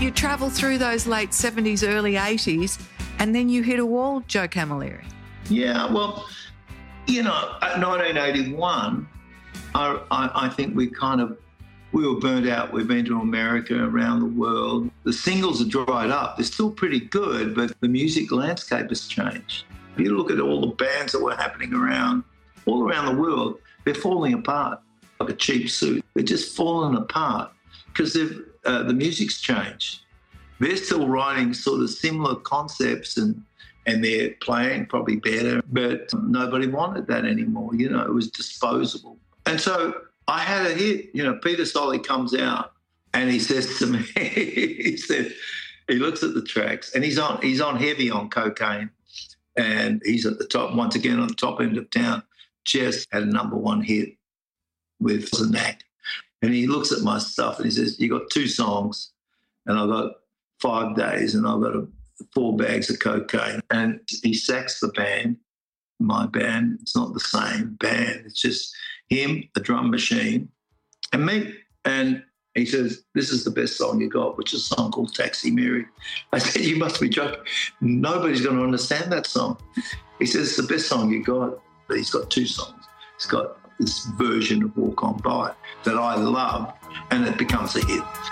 you travel through those late 70s, early 80s, and then you hit a wall, Joe Camilleri. Yeah, well, at 1981, I think we were burnt out. We've been to America, around the world. The singles are dried up. They're still pretty good, but the music landscape has changed. If you look at all the bands that were happening all around the world, they're falling apart like a cheap suit. They're just falling apart because the music's changed. They're still writing sort of similar concepts and they're playing probably better, but nobody wanted that anymore. It was disposable. And so I had a hit. Peter Solly comes out and he says to me, he looks at the tracks and he's on heavy on cocaine and he's at the top, once again, on the top end of town. Just had a number one hit with The Knack. And he looks at my stuff and he says, you got 2 songs and I've got 5 days and I've got 4 bags of cocaine. And he sacks the band, my band. It's not the same band. It's just him, a drum machine, and me. And he says, this is the best song you got, which is a song called Taxi Mary. I said, you must be joking. Nobody's going to understand that song. He says, it's the best song you got. But he's got 2 songs. He's got this version of Walk On By that I love, and it becomes a hit.